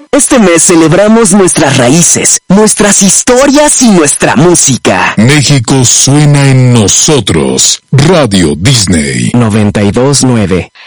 Este mes celebramos nuestras raíces, nuestras historias y nuestra música. México suena en nosotros. Radio Disney 92.9.